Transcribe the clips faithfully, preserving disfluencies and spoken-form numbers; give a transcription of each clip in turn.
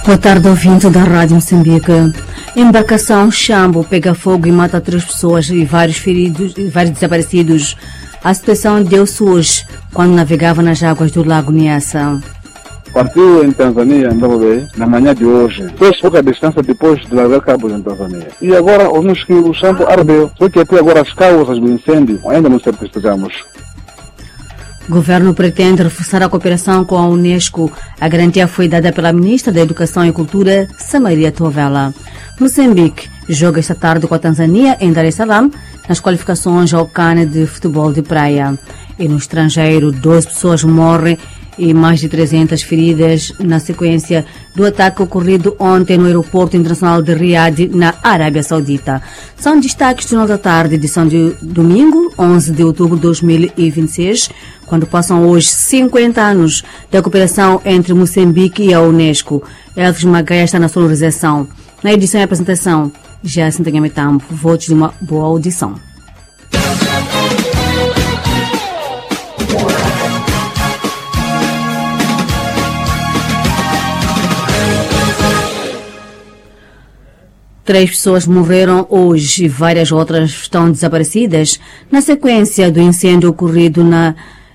Boa tarde, ouvinte da Rádio Moçambique. Embarcação Xambo pega fogo e mata três pessoas e vários feridos e vários desaparecidos. A situação deu-se hoje, quando navegava nas águas do Lago Niassa. Partiu em Tanzânia, na manhã de hoje. Fez pouca distância depois de largar cabos em Tanzânia. E agora ouvimos que o Xambo ardeu. Só que até agora as causas do incêndio ainda não certificamos. O governo pretende reforçar a cooperação com a Unesco. A garantia foi dada pela ministra da Educação e Cultura, Samaria Tovela. Moçambique joga esta tarde com a Tanzânia em Dar es Salaam nas qualificações ao CAN de futebol de praia. E no estrangeiro, doze pessoas morrem e mais de trezentas feridas na sequência do ataque ocorrido ontem no aeroporto internacional de Riad, na Arábia Saudita. São destaques do Jornal da Tarde, edição de domingo, onze de outubro de dois mil e vinte e seis, quando passam hoje cinquenta anos da cooperação entre Moçambique e a Unesco. Elvis Magaia está na sonorização. Na edição e apresentação, já Sintanha Metambo. Votos de uma boa audição. Três pessoas morreram hoje e várias outras estão desaparecidas na sequência do incêndio ocorrido na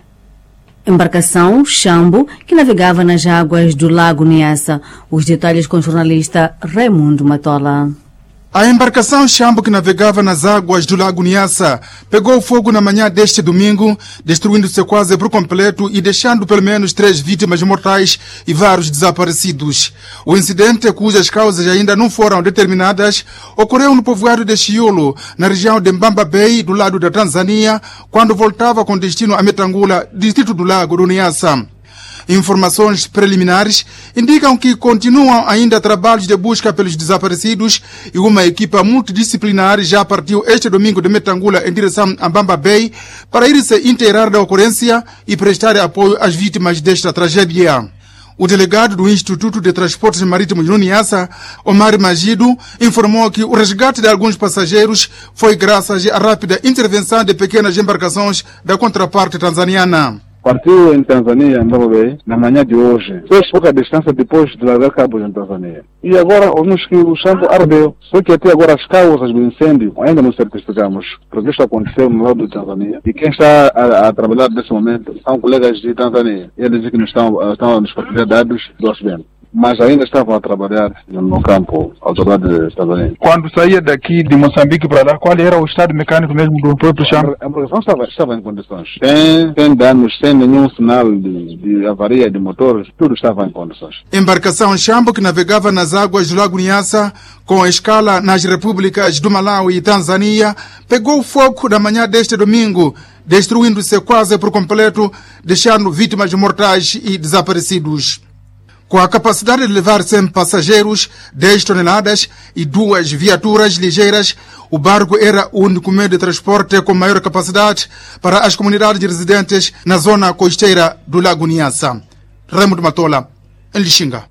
embarcação Xambo, que navegava nas águas do Lago Niassa. Os detalhes com o jornalista Raimundo Matola. A embarcação Xambo, que navegava nas águas do Lago Niassa, pegou fogo na manhã deste domingo, destruindo-se quase por completo e deixando pelo menos três vítimas mortais e vários desaparecidos. O incidente, cujas causas ainda não foram determinadas, ocorreu no povoado de Chiolo, na região de Mbamba Bay, do lado da Tanzânia, quando voltava com destino a Metangula, distrito do Lago do Niassa. Informações preliminares indicam que continuam ainda trabalhos de busca pelos desaparecidos e uma equipa multidisciplinar já partiu este domingo de Metangula em direção a Mbamba Bay para ir se inteirar da ocorrência e prestar apoio às vítimas desta tragédia. O delegado do Instituto de Transportes Marítimos no Niassa, Omar Magido, informou que o resgate de alguns passageiros foi graças à rápida intervenção de pequenas embarcações da contraparte tanzaniana. Partiu em Tanzânia, na manhã de hoje. Fez pouca distância depois de largar cabos em Tanzânia. E agora ouvimos que o Xambo ardeu. Só que até agora as causas do incêndio ainda não certificamos. Porque isto aconteceu no lado de Tanzânia. E quem está a, a trabalhar nesse momento são colegas de Tanzânia. Eles dizem que não estão, estão a nos partilhar dados do acidente. Mas ainda estavam a trabalhar no campo, ao lado de Tanzânia. Quando saía daqui de Moçambique para lá, qual era o estado mecânico mesmo do próprio Xambo? A embarcação estava, estava em condições. Sem, sem danos, sem nenhum sinal de, de avaria de motores, tudo estava em condições. Embarcação Xambo, que navegava nas águas do Lago Niassa, com escala nas repúblicas do Malawi e Tanzânia, pegou fogo na manhã deste domingo, destruindo-se quase por completo, deixando vítimas mortais e desaparecidos. Com a capacidade de levar cem passageiros, dez toneladas e duas viaturas ligeiras, o barco era o único meio de transporte com maior capacidade para as comunidades residentes na zona costeira do Lago Niassa. Raimundo Matola, em Lixinga.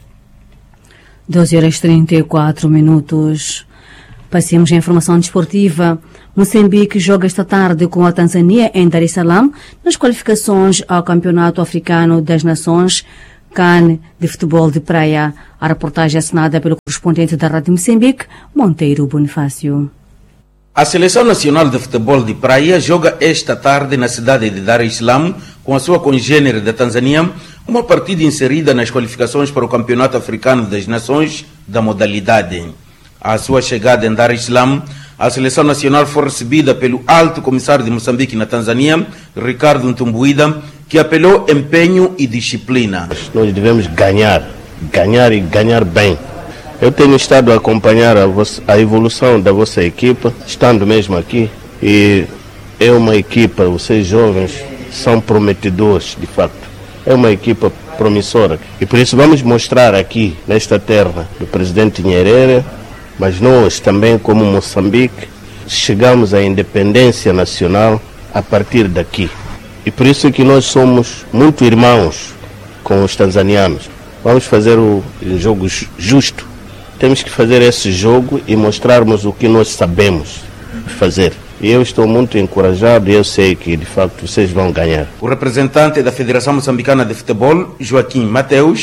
doze horas e trinta e quatro minutos. Passemos à informação desportiva. Moçambique joga esta tarde com a Tanzânia em Dar es Salaam nas qualificações ao Campeonato Africano das Nações CAN de futebol de praia. A reportagem é assinada pelo correspondente da Rádio Moçambique, Monteiro Bonifácio. A Seleção Nacional de Futebol de Praia joga esta tarde na cidade de Dar es Salaam com a sua congênere da Tanzânia, uma partida inserida nas qualificações para o Campeonato Africano das Nações da modalidade. À sua chegada em Dar es Salaam, a Seleção Nacional foi recebida pelo Alto Comissário de Moçambique na Tanzânia, Ricardo Ntumbuida, que apelou empenho e disciplina. Nós devemos ganhar, ganhar e ganhar bem. Eu tenho estado a acompanhar a, vossa, a evolução da vossa equipa, estando mesmo aqui, e é uma equipa, vocês jovens são prometedores, de facto. É uma equipa promissora. E por isso vamos mostrar aqui, nesta terra do presidente Nyerere, mas nós também, como Moçambique, chegamos à independência nacional a partir daqui. E por isso que nós somos muito irmãos com os tanzanianos. Vamos fazer o jogo justo. Temos que fazer esse jogo e mostrarmos o que nós sabemos fazer. E eu estou muito encorajado e eu sei que, de facto, vocês vão ganhar. O representante da Federação Moçambicana de Futebol, Joaquim Mateus,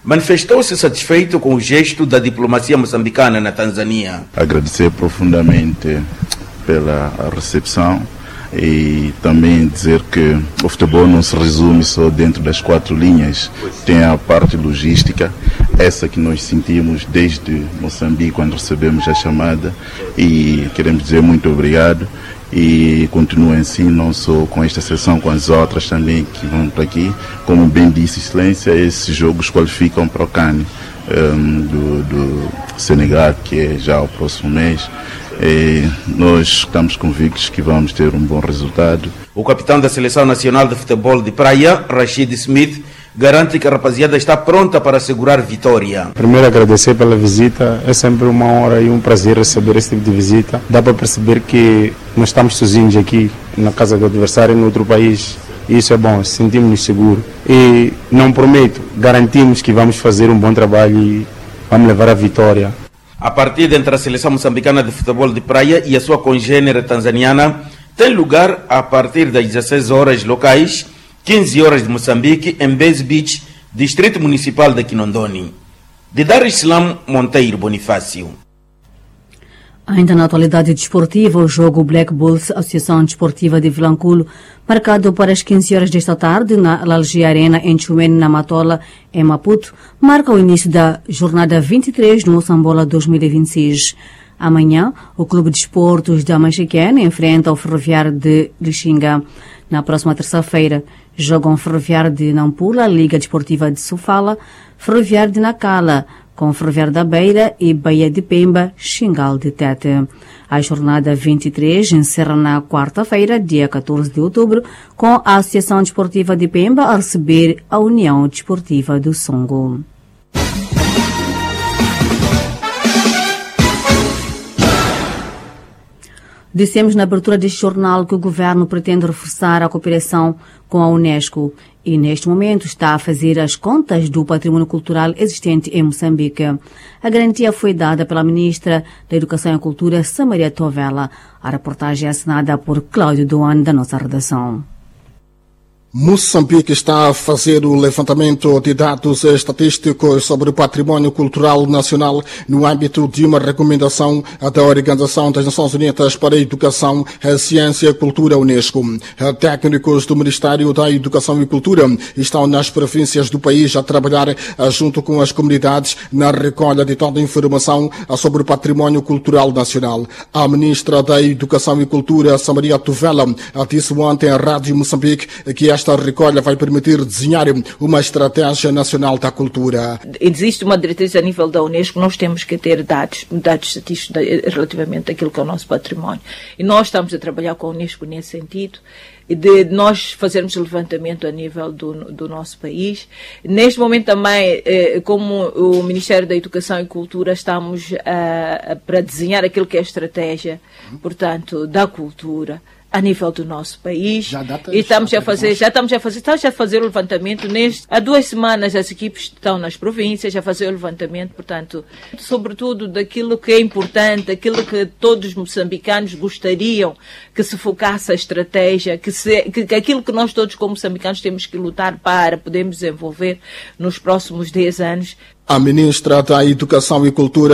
manifestou-se satisfeito com o gesto da diplomacia moçambicana na Tanzânia. Agradecer profundamente pela recepção e também dizer que o futebol não se resume só dentro das quatro linhas, tem a parte logística, essa que nós sentimos desde Moçambique quando recebemos a chamada, e queremos dizer muito obrigado e continuem assim, não só com esta sessão, com as outras também que vão para aqui. Como bem disse Excelência, esses jogos qualificam para o CAN um, do, do Senegal, que é já o próximo mês. E nós estamos convictos que vamos ter um bom resultado. O capitão da Seleção Nacional de Futebol de Praia, Rashid Smith, garante que a rapaziada está pronta para assegurar vitória. Primeiro, agradecer pela visita. É sempre uma honra e um prazer receber esse tipo de visita. Dá para perceber que não estamos sozinhos aqui na casa do adversário, no outro país. Isso é bom, sentimos-nos seguros. E não prometo, garantimos que vamos fazer um bom trabalho e vamos levar a vitória. A partida entre a Seleção Moçambicana de Futebol de Praia e a sua congênere tanzaniana tem lugar a partir das dezesseis horas locais, quinze horas de Moçambique, em Mbezi Beach, distrito municipal de Kinondoni. De Dar es Salaam, Monteiro Bonifácio. Ainda na atualidade desportiva, o jogo Black Bulls, Associação Desportiva de Vilanculo, marcado para as quinze horas desta tarde na Lalgia Arena, em Chumene, na Matola, em Maputo, marca o início da jornada vinte e três no Moçambola dois mil e vinte e seis. Amanhã, o Clube de Esportes da Manchiquene enfrenta o Ferroviário de Lixinga. Na próxima terça-feira, jogam o Ferroviário de Nampula, Liga Desportiva de Sofala, Ferroviário de Nacala, com o Ferroviário da Beira e Baía de Pemba, Xingal de Tete. A jornada vinte e três encerra na quarta-feira, dia catorze de outubro, com a Associação Desportiva de Pemba a receber a União Desportiva do Songo. Dissemos na abertura deste jornal que o governo pretende reforçar a cooperação com a Unesco e, neste momento, está a fazer as contas do patrimônio cultural existente em Moçambique. A garantia foi dada pela ministra da Educação e Cultura, Samaria Tovela. A reportagem é assinada por Cláudio Doan, da nossa redação. Moçambique está a fazer o levantamento de dados estatísticos sobre o património cultural nacional no âmbito de uma recomendação da Organização das Nações Unidas para a Educação, a Ciência e a Cultura, Unesco. Técnicos do Ministério da Educação e Cultura estão nas províncias do país a trabalhar junto com as comunidades na recolha de toda a informação sobre o património cultural nacional. A ministra da Educação e Cultura, Samaria Tovela, disse ontem à Rádio Moçambique que esta Esta recolha vai permitir desenhar uma estratégia nacional da cultura. Existe uma diretriz a nível da Unesco, nós temos que ter dados, dados estatísticos relativamente àquilo que é o nosso património. E nós estamos a trabalhar com a Unesco nesse sentido, de nós fazermos levantamento a nível do, do nosso país. Neste momento também, como o Ministério da Educação e Cultura, estamos a, a, para desenhar aquilo que é a estratégia, portanto, da cultura a nível do nosso país. Já e estamos a fazer, já estamos a fazer, estamos a fazer o levantamento neste, há duas semanas as equipes estão nas províncias a fazer o levantamento, portanto, sobretudo daquilo que é importante, aquilo que todos os moçambicanos gostariam que se focasse a estratégia, que, se, que, que aquilo que nós todos como moçambicanos temos que lutar para podermos desenvolver nos próximos dez anos. A ministra da Educação e Cultura